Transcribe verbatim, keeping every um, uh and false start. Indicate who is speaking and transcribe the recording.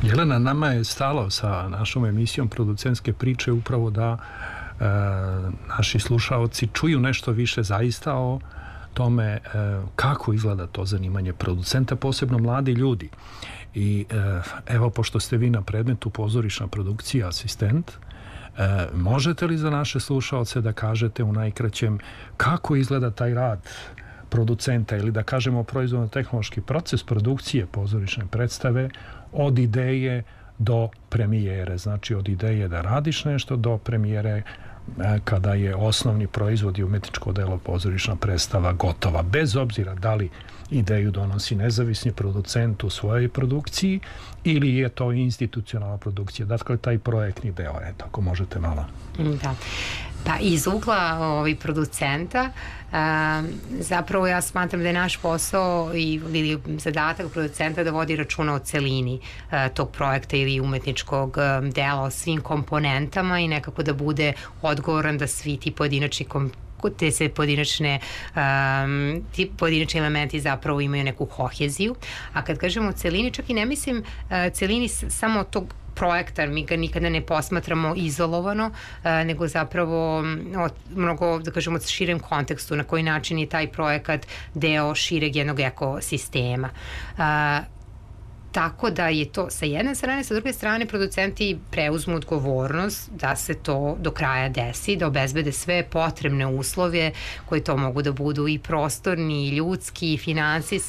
Speaker 1: Jelena, nama je stalo sa našom emisijom Producentske priče upravo da e, naši slušaoci čuju nešto više zaista o tome e, kako izgleda to zanimanje producenta, posebno mladi ljudi. I e, evo, pošto ste vi na predmetu pozorišna produkcija asistent, e, možete li za naše slušaoce da kažete u najkraćem kako izgleda taj rad producenta ili da kažemo proizvodno-tehnološki proces produkcije pozorišne predstave od ideje do premijere, znači od ideje da radiš nešto do premijere kada je osnovni proizvod i umetničko delo pozorišna predstava gotova, bez obzira da li ideju donosi nezavisni producent u svojoj produkciji ili je to institucionalna produkcija, dakle taj projektni deo, eto, ako možete malo.
Speaker 2: Da. Pa iz ugla ovaj, producenta a, zapravo ja smatram da je naš posao i, ili zadatak producenta da vodi računa o celini a, tog projekta ili umetničkog a, dela, o svim komponentama i nekako da bude odgovoran da svi ti pojedinačni komponenti te se pojedinačne um, ti pojedinačni elementi zapravo imaju neku koheziju, a kad kažemo o celini, čak i ne mislim uh, celini samo tog projekta, mi ga nikada ne posmatramo izolovano, uh, nego zapravo o, mnogo, da kažemo, o širem kontekstu, na koji način je taj projekat deo šireg jednog ekosistema. Uh, Tako da je to sa jedne strane, sa druge strane producenti preuzmu odgovornost da se to do kraja desi, da obezbede sve potrebne uslove koji to mogu da budu i prostorni, i ljudski, i finansijski,